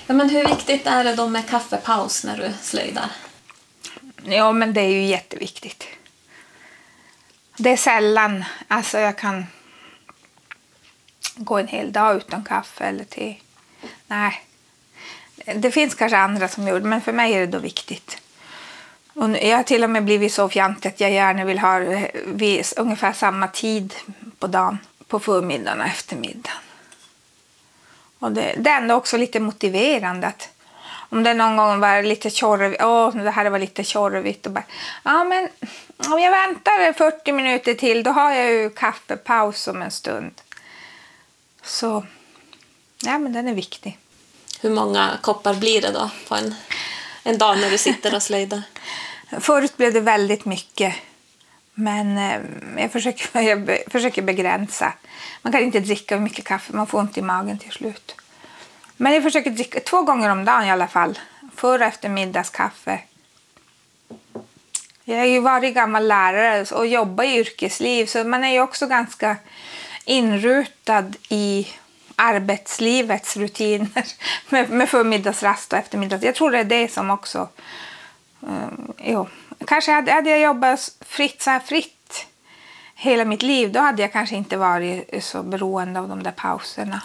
Ja, men hur viktigt är det då med kaffepaus när du slöjdar? Ja, men det är ju jätteviktigt. Det är sällan, alltså jag kan gå en hel dag utan kaffe eller te. Nej, det finns kanske andra som gör det, men för mig är det då viktigt. Och jag har till och med blivit så fjantig att jag gärna vill ha vid ungefär samma tid på dagen, på förmiddagen och eftermiddagen. Och det är ändå också lite motiverande att om det någon gång var lite tjorvigt, det här var lite tjorvigt och bara, ja men om jag väntar 40 minuter till då har jag ju kaffepaus om en stund. Så, ja men den är viktig. Hur många koppar blir det då på en dag när du sitter och slöjdar? Förut blev det väldigt mycket, men jag försöker begränsa. Man kan inte dricka mycket kaffe, man får ont i magen till slut. Men jag försöker dricka 2 gånger om dagen i alla fall. För- och eftermiddagskaffe. Jag har ju varit gammal lärare och jobbat i yrkesliv. Så man är ju också ganska inrutad i arbetslivets rutiner. Med förmiddagsrast och eftermiddags. Jag tror det är det som också... Kanske hade jag jobbat fritt hela mitt liv. Då hade jag kanske inte varit så beroende av de där pauserna.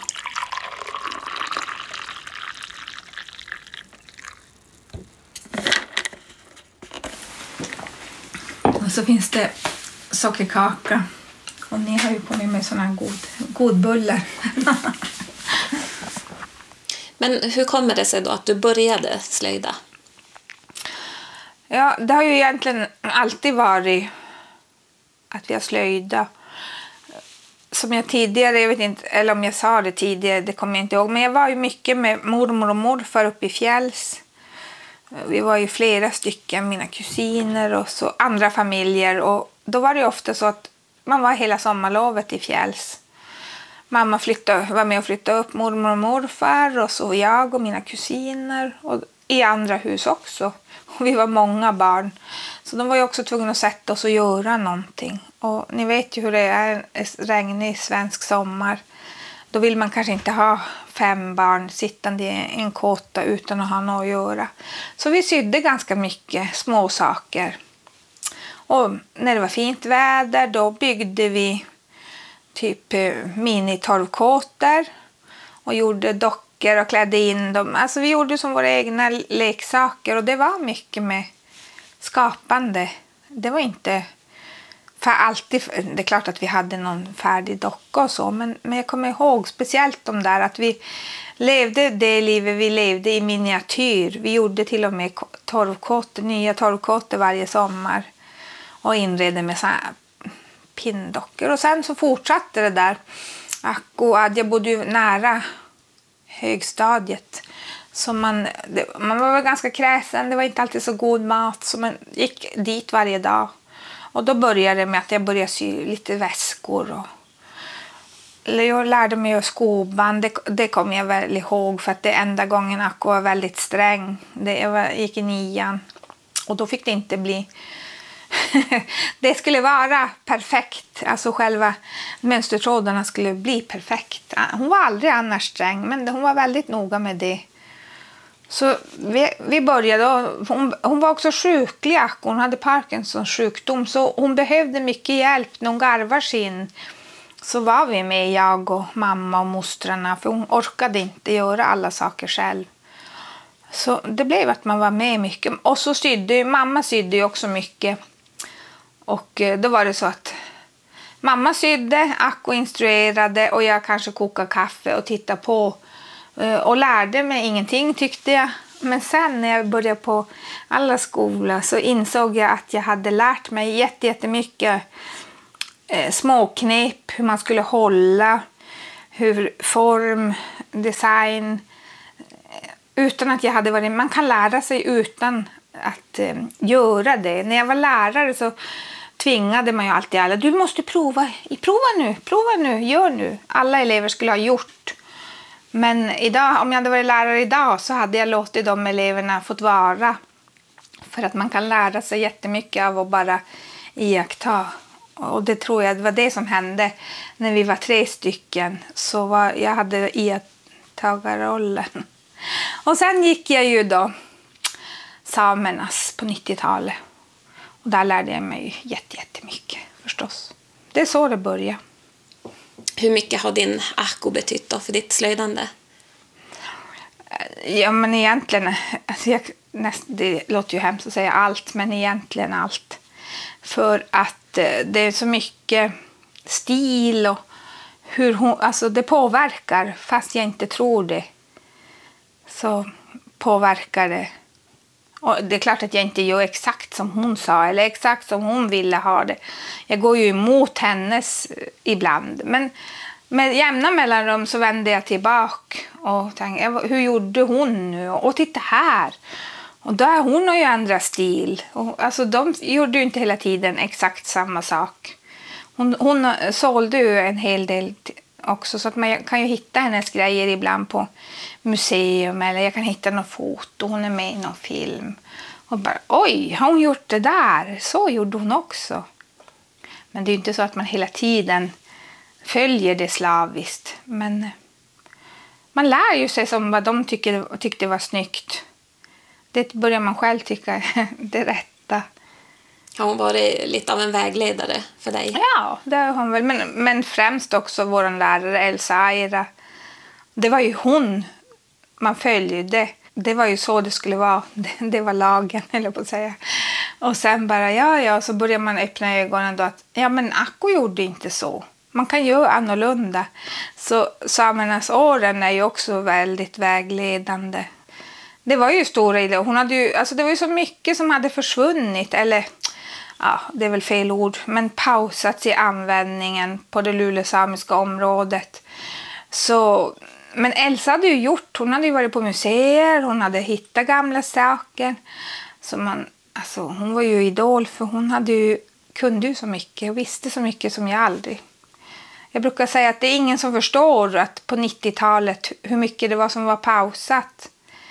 Och så finns det sockerkaka. Och ni har ju kommit med såna godbullar. Men hur kommer det sig då att du började slöjda? Ja, det har ju egentligen alltid varit att vi har slöjdat. Som jag tidigare, jag vet inte, eller om jag sa det tidigare, det kommer jag inte ihåg. Men jag var ju mycket med mormor och morfar uppe i fjälls. Vi var ju flera stycken, mina kusiner och så andra familjer. Och då var det ofta så att man var hela sommarlovet i fjälls. Mamma var med och flyttade upp mormor och morfar och så jag och mina kusiner. Och i andra hus också. Och vi var många barn. Så de var ju också tvungna att sätta oss och göra någonting. Och ni vet ju hur det är en regnig svensk sommar. Då vill man kanske inte ha 5 barn sittande i en kåta utan att ha något att göra. Så vi sydde ganska mycket små saker. Och när det var fint väder då byggde vi typ mini-torvkåtor. Och gjorde dockor och klädde in dem. Alltså vi gjorde som våra egna leksaker. Och det var mycket med skapande. Det var inte... För alltid, det är klart att vi hade någon färdig docka och så, men jag kommer ihåg speciellt de där att vi levde det livet vi levde i miniatyr. Vi gjorde till och med nya torvkåtor varje sommar och inredde med såna här pinndockor. Och sen så fortsatte det där. Jag bodde ju nära högstadiet. Så man var väl ganska kräsen, det var inte alltid så god mat så man gick dit varje dag. Och då började det med att jag började sy lite väskor. Jag lärde mig att skoband. Det kommer jag väl ihåg för att det enda gången Akko var väldigt sträng. Jag gick i 9:an. Och då fick det inte bli... det skulle vara perfekt. Alltså själva mönstertrådarna skulle bli perfekt. Hon var aldrig annars sträng men hon var väldigt noga med det. Så vi började, hon var också sjuklig, hon hade Parkinsons sjukdom så hon behövde mycket hjälp när hon garvar sin. Så var vi med, jag och mamma och mostrarna, för hon orkade inte göra alla saker själv. Så det blev att man var med mycket. Och så mamma sydde ju också mycket. Och då var det så att mamma sydde, Akko instruerade och jag kanske kokade kaffe och tittade på. Och lärde mig ingenting tyckte jag. Men sen när jag började på alla skolor så insåg jag att jag hade lärt mig jättemycket småknep. Hur man skulle hålla, hur form, design. Utan att jag hade varit... Man kan lära sig utan att göra det. När jag var lärare så tvingade man ju alltid alla. Du måste prova nu, gör nu. Alla elever skulle ha gjort. Men idag, om jag hade varit lärare idag så hade jag låtit de eleverna fått vara. För att man kan lära sig jättemycket av att bara iaktta. Och det tror jag det var det som hände när vi var 3 stycken. Så jag hade iakttagarrollen. Och sen gick jag ju då samernas på 90-talet. Och där lärde jag mig jättemycket förstås. Det är så det började. Hur mycket har din akko betytt då för ditt slöjdande? Ja, men egentligen, alltså det låter ju hemskt att säga allt, men egentligen allt. För att det är så mycket stil och hur hon, alltså det påverkar, fast jag inte tror det. Så påverkar det. Och det är klart att jag inte gör exakt som hon sa eller exakt som hon ville ha det. Jag går ju emot hennes ibland. Men med jämna mellanrum så vände jag tillbaka och tänkte, hur gjorde hon nu? Och titta här. Och där, hon har ju ändrat stil. Och, alltså, de gjorde ju inte hela tiden exakt samma sak. Hon sålde ju en hel del också, så att man kan ju hitta hennes grejer ibland på museum eller jag kan hitta något foto, hon är med i någon film. Och bara, oj, har hon gjort det där? Så gjorde hon också. Men det är ju inte så att man hela tiden följer det slaviskt. Men man lär ju sig som vad de tyckte var snyggt. Det börjar man själv tycka det rätta. Har hon varit lite av en vägledare för dig? Ja, det har hon väl. Men främst också vår lärare Elsa Aira. Det var ju hon man följde. Det var ju så det skulle vara. Det var lagen, eller på att säga. Och sen bara, så börjar man öppna ögonen då att, men Akko gjorde inte så. Man kan göra annorlunda. Så samernas åren är ju också väldigt vägledande. Det var ju stora idéer. Hon hade ju, alltså det var ju så mycket som hade försvunnit. Eller, det är väl fel ord. Men pausats i användningen på det lulesamiska området. Så, men Elsa hade ju hon hade ju varit på museer. Hon hade hittat gamla saker. Så hon var ju idol för hon kunde ju så mycket. Och visste så mycket som jag aldrig. Jag brukar säga att det är ingen som förstår att på 90-talet hur mycket det var som var pausat.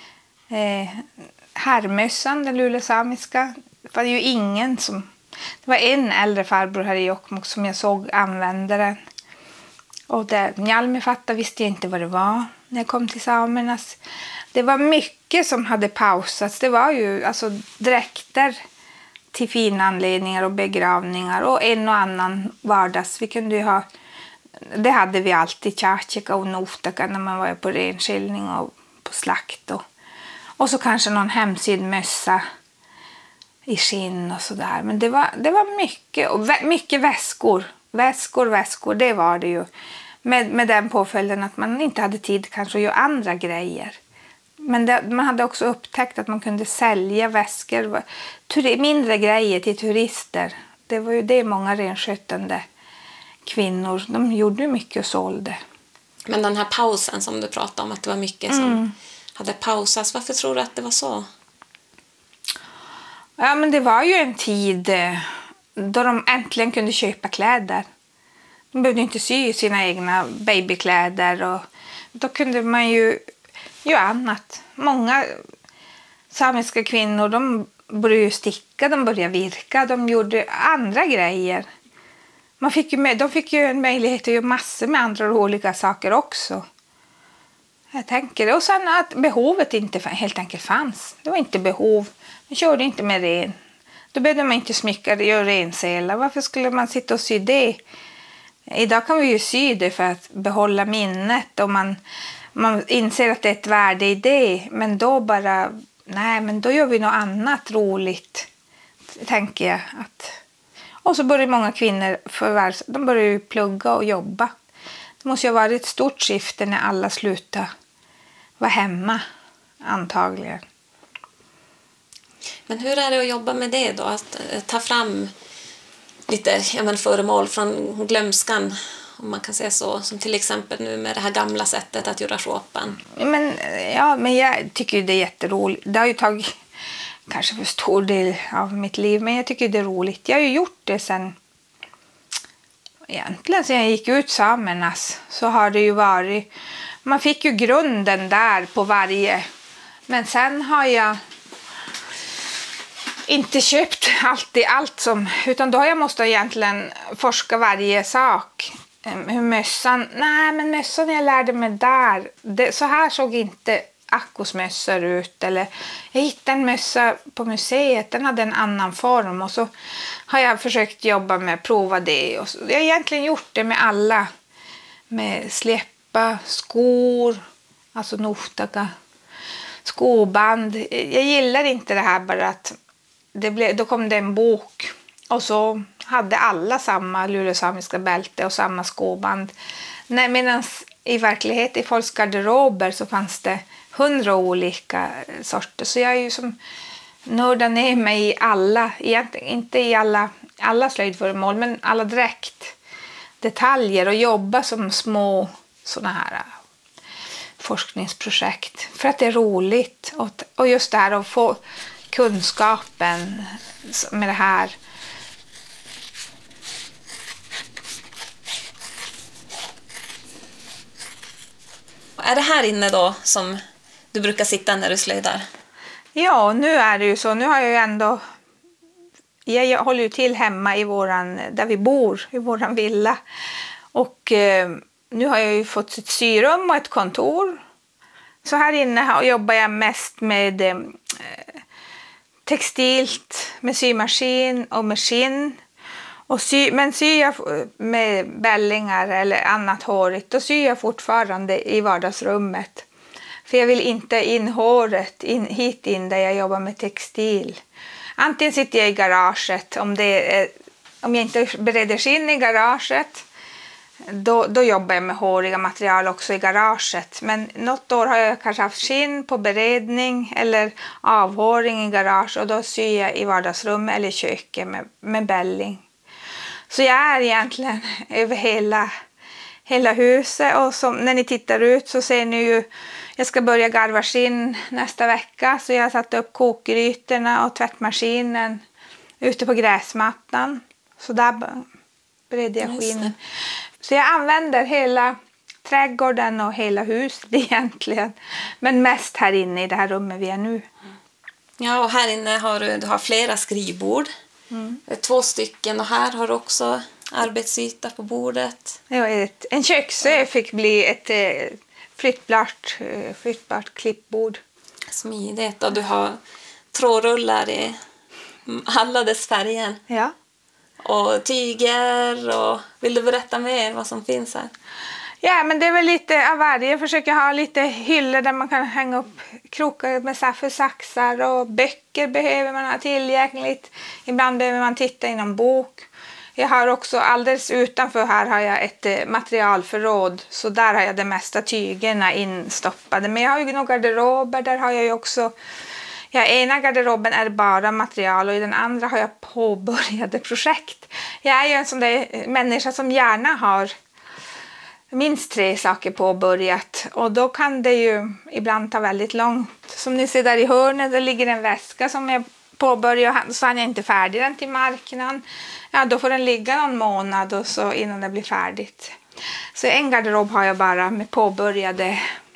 Härmössan, den lulesamiska, det var ju ingen som... Det var en äldre farbror här i Jokkmokk som jag såg använda den. Och där Njalmefatta visste jag inte vad det var när jag kom till samernas. Det var mycket som hade pausats. Det var ju dräkter till fina anledningar och begravningar och en och annan vardags. Vi kunde ju ha... Det hade vi alltid, tjatjika och noftaka när man var på renskiljning och på slakt. Och så kanske någon hemsyd mössa i skinn och sådär. Men det var mycket. Och mycket väskor. Väskor, det var det ju. Med den påföljden att man inte hade tid kanske att göra andra grejer. Men man hade också upptäckt att man kunde sälja väskor. Mindre grejer till turister. Det var ju det många renskötande kvinnor. De gjorde mycket och sålde. Men den här pausen som du pratade om, att det var mycket som hade pausats. Varför tror du att det var så? Ja, men det var ju en tid då de äntligen kunde köpa kläder. De behövde inte sy sina egna babykläder. Och då kunde man ju göra annat. Många samiska kvinnor, de började sticka, de började virka. De gjorde andra grejer. De fick ju en möjlighet att göra massor med andra roliga saker också. Jag tänker det. Och sen att behovet inte helt enkelt fanns. Det var inte behov. Man körde inte med ren. Då behövde man inte smycka och göra renselar. Varför skulle man sitta och sy det? Idag kan vi ju sy det för att behålla minnet. Och man inser att det är ett värde i det. Men då då gör vi något annat roligt. Tänker jag. Och så började många kvinnor de började plugga och jobba. Det måste ju ha varit ett stort skifte när alla slutade vara hemma, antagligen. Men hur är det att jobba med det då? Att ta fram lite föremål från glömskan, om man kan säga så. Som till exempel nu med det här gamla sättet att göra sjåpan. Men jag tycker det är jätteroligt. Det har ju tagit kanske för stor del av mitt liv, men jag tycker det är roligt. Jag har ju gjort det sen jag gick ut samernas, så har det ju varit, man fick ju grunden där på varje, men sen har jag inte köpt allt utan då har jag måste egentligen forska varje sak. Hur mössan jag lärde mig där, så här såg inte Akkos mössor ut. Eller jag hittade en mössa på museet, den hade en annan form. Och så har jag försökt jobba med, prova det. Och så, jag har egentligen gjort det med alla. Med släppa, skor, alltså noftaka, skoband. Jag gillar inte det här bara att då kom det en bok. Och så hade alla samma lulesamiska bälte och samma skoband. Medan i verklighet i folks garderober så fanns det 100 olika sorter. Så jag är ju som nördar ner mig i alla, egentligen inte i alla slöjdföremål, men alla detaljer och jobba som små såna här forskningsprojekt. För att det är roligt och just det här att få kunskapen med det här. Är det här inne då som du brukar sitta när du slöjdar? Ja, nu är det ju så. Nu har jag ju ändå... Jag håller ju till hemma där vi bor, i våran villa. Och nu har jag ju fått ett syrum och ett kontor. Så här inne jobbar jag mest med textilt, med symaskin och med skinn. Men syr jag med bällingar eller annat hårigt, då syr jag fortfarande i vardagsrummet. För jag vill inte in håret hit in där jag jobbar med textil. Antingen sitter jag i garaget, om jag inte bereder skinn i garaget, då jobbar jag med håriga material också i garaget. Men något år har jag kanske haft skinn på beredning eller avhåring i garage, och då syr jag i vardagsrummet eller i köket med bälling. Så jag är egentligen över hela huset, och när ni tittar ut så ser ni ju, jag ska börja garva skinn nästa vecka, så jag har satt upp kokgrytorna och tvättmaskinen ute på gräsmattan. Så där bredde jag skinn. Så jag använder hela trädgården och hela huset egentligen, men mest här inne i det här rummet vi är nu. Ja, och här inne har du flera skrivbord. 2 stycken, och här har du också arbetsyta på bordet. Ja, en köksö fick bli ett flyttbart klippbord. Smidigt, och du har trådrullar i alla dess färger. Ja. Och tyger, och vill du berätta mer vad som finns här? Ja, men det är väl lite av varje. Jag försöker ha lite hyllor där man kan hänga upp krokar med saxar, och böcker behöver man ha tillgängligt. Ibland behöver man titta i någon bok. Jag har också alldeles utanför här har jag ett materialförråd, så där har jag de mesta tygerna instoppade. Men jag har ju några garderober, där har jag ju också... Ja, ena garderoben är bara material, och i den andra har jag påbörjade projekt. Jag är ju en sån där människa som gärna har minst 3 saker påbörjat, och då kan det ju ibland ta väldigt långt. Som ni ser där i hörnet, där ligger en väska som jag påbörjar, så är jag inte färdig den till marknaden. Ja, då får den ligga någon månad och så innan det blir färdigt. Så en garderob har jag bara med påbörjade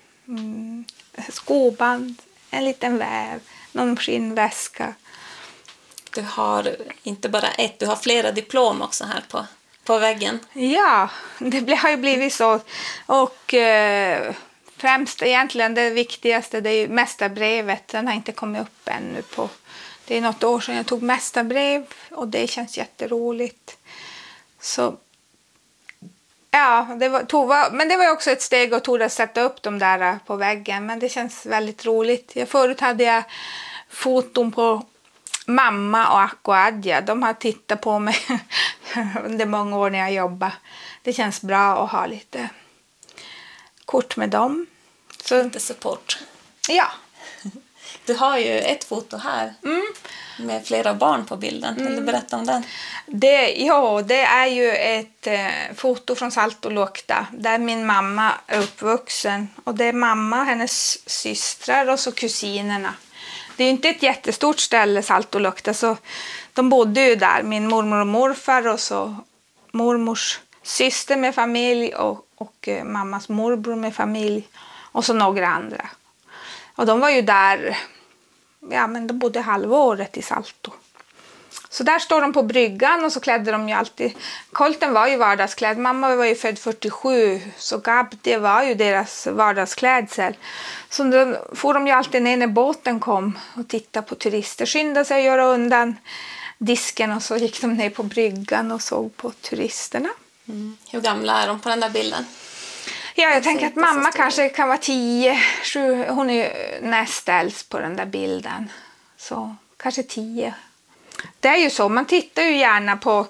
skoband, en liten väv, någon skinnväska. Du har inte bara ett, du har flera diplom också här på väggen. Ja, det har ju blivit så. Och främst egentligen det viktigaste, det är ju mästarbrevet. Den har inte kommit upp ännu på... Det är något år sedan jag tog mästarbrev, och det känns jätteroligt. Så ja, men det var också ett steg att sätta upp dem där på väggen. Men det känns väldigt roligt. Förut hade jag foton på mamma och Akko och Adja. De har tittat på mig under många år när jag jobbar. Det känns bra att ha lite kort med dem. Så, lite support. Ja. Du har ju ett foto här med flera barn på bilden. Vill du berätta om den? Det är ju ett foto från Saltoluokta där min mamma är uppvuxen. Och det är mamma, hennes systrar och så kusinerna. Det är ju inte ett jättestort ställe, Saltoluokta, så de bodde ju där. Min mormor och morfar, och så mormors syster med familj och mammas morbror med familj, och så några andra. Och de var ju där, ja, men de bodde halvåret i Salto. Så där står de på bryggan och så klädde de ju alltid. Kolten var ju vardagsklädd. Mamma var ju född 47 så Gab, det var ju deras vardagsklädsel. Så då får de ju alltid ner när båten kom och tittade på turister. Skyndade sig att göra undan disken och så gick de ner på bryggan och såg på turisterna. Hur gamla är de på den där bilden? Ja, jag tänker att mamma kanske kan vara 10, 7. Hon är ju näst äldst på den där bilden. Så kanske 10. Det är ju så, man tittar ju gärna på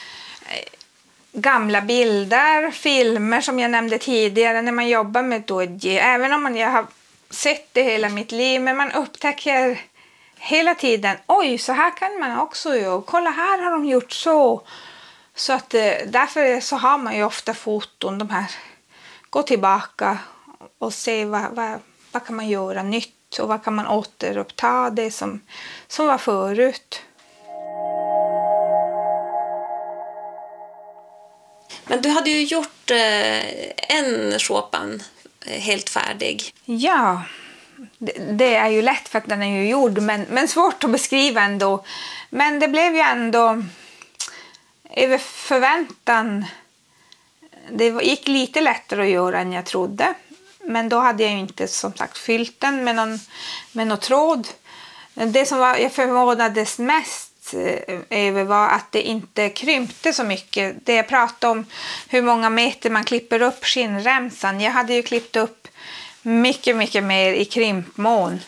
gamla bilder, filmer som jag nämnde tidigare när man jobbar med doji. Även om jag har sett det hela mitt liv, men man upptäcker hela tiden, oj, så här kan man också göra. Kolla, här har de gjort så. Så att därför så har man ju ofta foton, de här, gå tillbaka och se vad kan man göra nytt och vad kan man återuppta det som var förut. Men du hade ju gjort en Chopin helt färdig. Ja, det är ju lätt för att den är ju gjord, men svårt att beskriva ändå. Men det blev ju ändå över förväntan. Det gick lite lättare att göra än jag trodde. Men då hade jag ju inte som sagt fyllt den med någon tråd. Det som jag förvånades mest över var att det inte krympte så mycket. Det jag pratade om hur många meter man klipper upp skinnremsan. Jag hade ju klippt upp mycket, mycket mer i krympmån.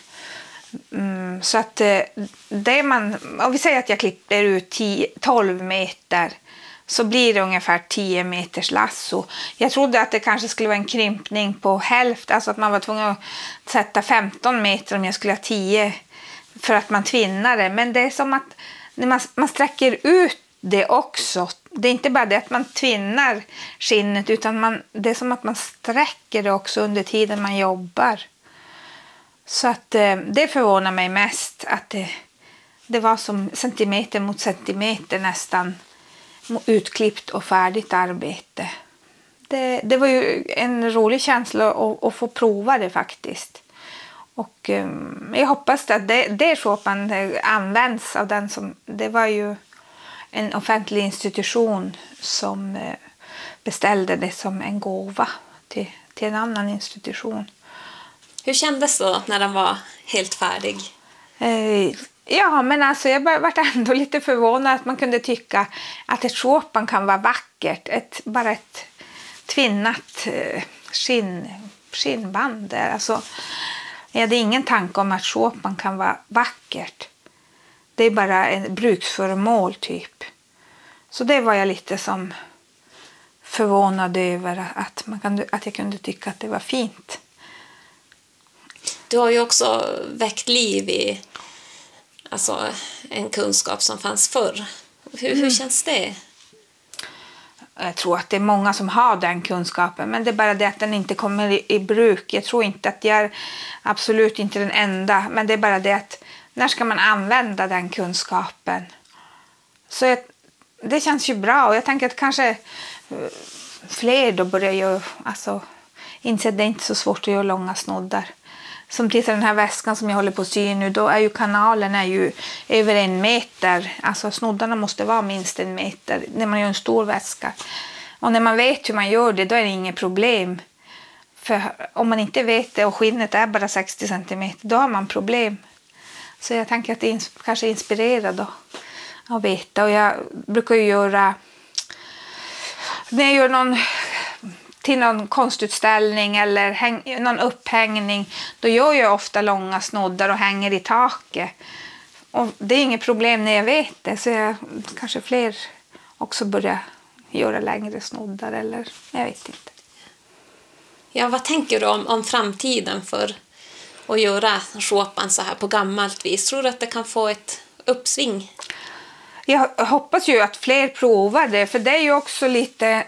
Så att om vi säger att jag klipper ut 12 meter så blir det ungefär 10 meters lasso. Jag trodde att det kanske skulle vara en krympning på hälften, alltså att man var tvungen att sätta 15 meter om jag skulle ha 10 för att man tvinnar det. Men det är som att när man sträcker ut det också. Det är inte bara det att man tvinnar skinnet utan det är som att man sträcker det också under tiden man jobbar. Så att det förvånar mig mest att det var som centimeter mot centimeter nästan utklippt och färdigt arbete. Det var ju en rolig känsla att få prova det faktiskt. Och jag hoppas att det Chopin används av den som... Det var ju en offentlig institution som beställde det som en gåva till en annan institution. Hur kändes det då när den var helt färdig? Ja, men alltså jag var ändå lite förvånad att man kunde tycka att ett Chopin kan vara vackert. Bara ett tvinnat skinnband där. Alltså, jag hade ingen tanke om att Chopin kan vara vackert. Det är bara en bruksföremål typ. Så det var jag lite som förvånad över att jag kunde tycka att det var fint. Du har ju också väckt liv i en kunskap som fanns förr. Hur känns det? Jag tror att det är många som har den kunskapen, men det är bara det att den inte kommer i bruk. Jag tror inte att jag är absolut inte den enda, men det är bara det att när ska man använda den kunskapen? Så det känns ju bra och jag tänker att kanske fler då börjar ju inse att det är inte så svårt att göra långa snoddar. Som till den här väskan som jag håller på att sy nu, då är ju kanalen över 1 meter. Alltså snoddarna måste vara minst 1 meter när man gör en stor väska. Och när man vet hur man gör det, då är det inget problem. För om man inte vet det och skinnet är bara 60 centimeter, då har man problem. Så jag tänker att det är kanske inspirerad att veta. Och jag brukar ju göra, när jag gör till någon konstutställning eller någon upphängning, då gör jag ofta långa snoddar och hänger i taket. Och det är inget problem när jag vet det, så kanske fler också börjar göra längre snoddar, eller jag vet inte. Ja, vad tänker du om framtiden för att göra Chopin så här på gammalt vis? Tror du att det kan få ett uppsving? Jag hoppas ju att fler provar det, för det är ju också lite...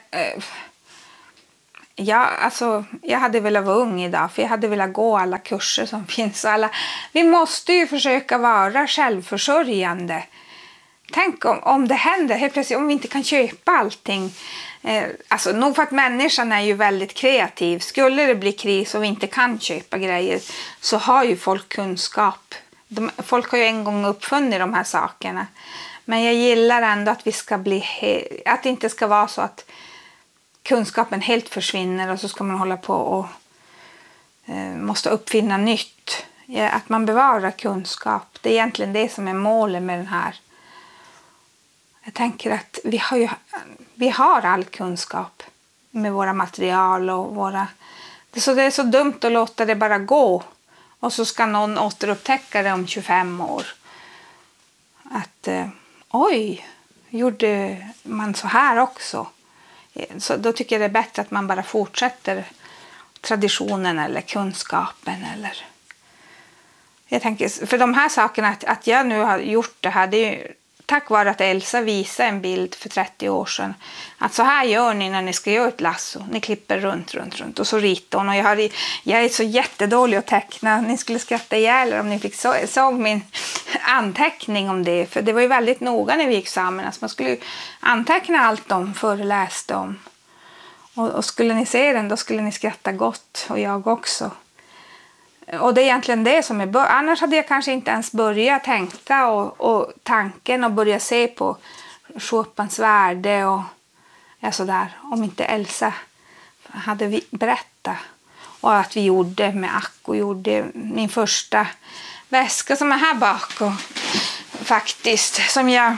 jag hade velat vara ung idag, för jag hade velat gå alla kurser som finns. Vi måste ju försöka vara självförsörjande. Tänk om det händer helt plötsligt, om vi inte kan köpa allting. Nog för att människan är ju väldigt kreativ. Skulle det bli kris och vi inte kan köpa grejer, så har ju folk kunskap. Folk har ju en gång uppfunnit de här sakerna. Men jag gillar ändå att vi ska att det inte ska vara så att kunskapen helt försvinner och så ska man hålla på och måste uppfinna nytt. Att man bevarar kunskap. Det är egentligen det som är målet med den här. Jag tänker att vi har all kunskap med våra material och våra... Så det är så dumt att låta det bara gå. Och så ska någon återupptäcka det om 25 år. Att oj, gjorde man så här också? Så då tycker jag det är bättre att man bara fortsätter traditionen eller kunskapen. Eller... Jag tänker, för de här sakerna, att jag nu har gjort det här, det är ju tack vare att Elsa visade en bild för 30 år sedan. Att så här gör ni när ni ska göra ett lasso. Ni klipper runt och så ritar hon. Och jag är så jättedålig att teckna. Ni skulle skratta ihjäl om ni fick såg min anteckning om det. För det var ju väldigt noga när vi gick samman. Alltså man skulle ju anteckna allt de föreläste om. Och skulle ni se den, då skulle ni skratta gott. Och jag också. Och det är egentligen det som är annars hade jag kanske inte ens börjat tänka och tanken och börja se på Chopins värde och sådär, om inte Elsa hade berättat. Och att vi gjorde med Acko, gjorde min första väska som är här bak och faktiskt som jag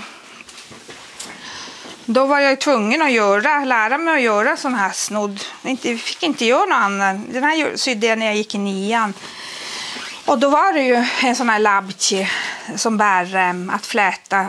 då var jag tvungen att lära mig att göra sån här snodd. Fick inte göra något annat. Den här sydde jag när jag gick i 9:an. Och då var det ju en sån här labchi som bär att fläta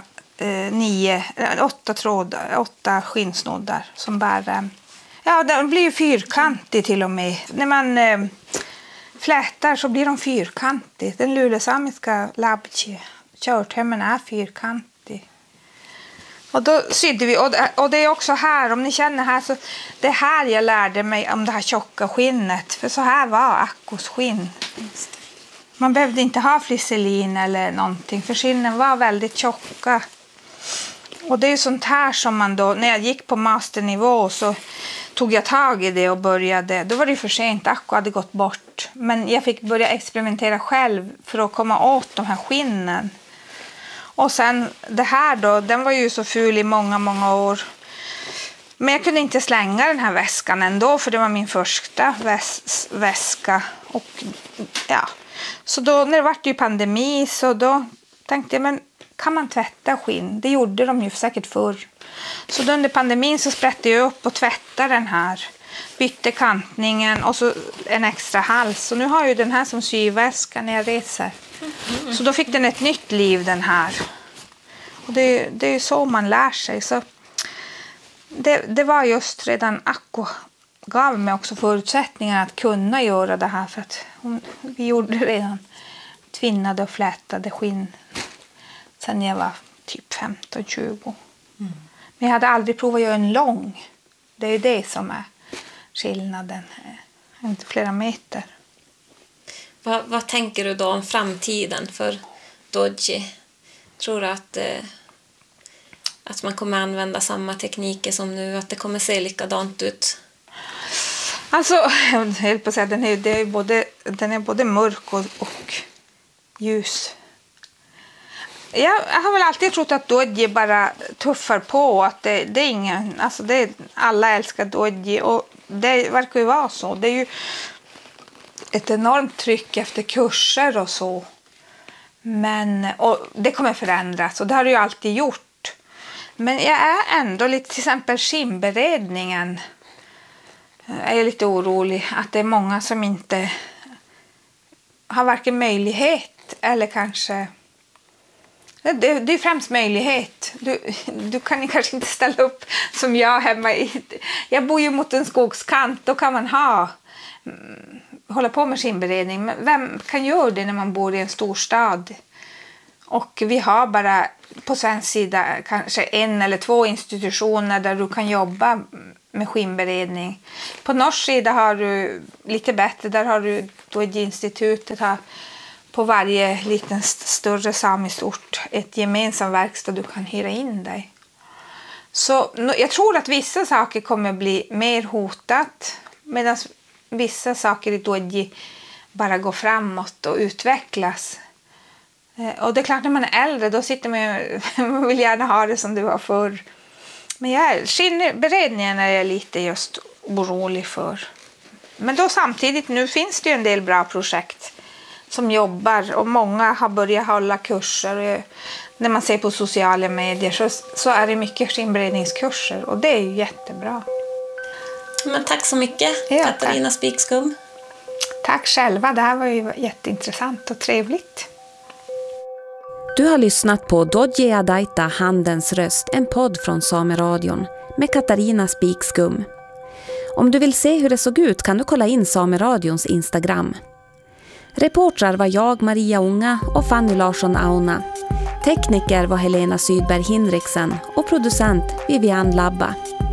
8 skinnsnoddar som bär. Ja, den blir ju fyrkantig till och med. När man flätar så blir de fyrkantig. Den lulesamiska labchi, körtömmen är fyrkantig. Och då sydde vi, och det är också här, om ni känner här, så det är här jag lärde mig om det här tjocka skinnet. För så här var Akkos skinn. Man behövde inte ha flisselin eller någonting, för skinnen var väldigt tjocka. Och det är sånt här som man då, när jag gick på masternivå så tog jag tag i det och började. Då var det för sent, Akko hade gått bort. Men jag fick börja experimentera själv för att komma åt de här skinnen. Och sen det här då, den var ju så ful i många år. Men jag kunde inte slänga den här väskan ändå, för det var min första väska. Och ja, så då när det var ju pandemi så då tänkte jag, men kan man tvätta skinn? Det gjorde de ju säkert förr. Så då under pandemin så sprättade jag upp och tvättade den här. Bytte kantningen och så en extra hals. Så nu har jag ju den här som syväska när jag reser. Så då fick den ett nytt liv, den här. Och det är ju så man lär sig. Så det var just redan Akko gav mig också förutsättningar att kunna göra det här. För att vi gjorde redan tvinnade och flätade skinn sen jag var typ 15-20. Men jag hade aldrig provat att göra en lång. Det är ju det som är skillnaden. Inte flera meter. Vad tänker du då om framtiden för Doji? Tror du att man kommer använda samma tekniker som nu? Att det kommer se likadant ut? Alltså, jag höll på att säga, den är både mörk och ljus. Jag har väl alltid trott att Doji bara tuffar på. Att det är ingen, alltså alla älskar Doji och det verkar ju vara så. Det är ju ett enormt tryck efter kurser och så. Och det kommer förändras och det har det ju alltid gjort. Men jag är ändå lite, till exempel skinnberedningen. Jag är lite orolig att det är många som inte har varken möjlighet eller kanske... Det är främst möjlighet. Du kan kanske inte ställa upp som jag hemma i... Jag bor ju mot en skogskant. Då kan man hålla på med skinnberedning. Men vem kan göra det när man bor i en storstad? Och vi har bara på svensk sida kanske 1 eller 2 institutioner där du kan jobba med skinnberedning. På norsk sida har du lite bättre. Där har du Doji-institutet här. På varje liten större samisk ort ett gemensam verkstad du kan hyra in dig. Så jag tror att vissa saker kommer bli mer hotat medan vissa saker i Doji bara går framåt och utvecklas. Och det är klart när man är äldre då sitter man vill gärna ha det som du var förr. Men skinnberedningen är jag lite just orolig för. Men då samtidigt, nu finns det ju en del bra projekt som jobbar och många har börjat hålla kurser. När man ser på sociala medier så är det mycket skinnberedningskurser och det är ju jättebra. Men tack så mycket, Katarina Spikskum. Tack själva, det här var ju jätteintressant och trevligt. Du har lyssnat på Dodje Adaita, Handens röst, en podd från Sameradion med Katarina Spikskum. Om du vill se hur det såg ut kan du kolla in Sameradions Instagram. Reportrar var jag, Maria Unga och Fanny Larsson Auna. Tekniker var Helena Sydberg Hinriksen och producent Vivian Labba.